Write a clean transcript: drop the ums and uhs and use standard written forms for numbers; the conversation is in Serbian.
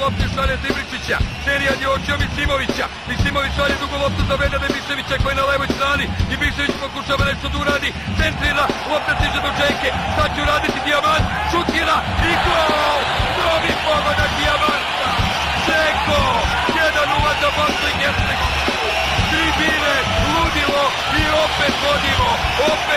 lopte šalje za Ibričića. Serijan je očio Misimovića. Misimović šalje dugo loptu za Vedana Ibiševića koji je na levoj strani. Ibišević pokušava nešto da uradi. Centrira, lopta stiže do Džeke. Sad će uraditi Dijamant. Šutira i gol! Novi pogodak Dijamanta! Džeko! 1:0 za Bosnu i Hercegovinu. Tribine, ludilo i opet vodimo. Opet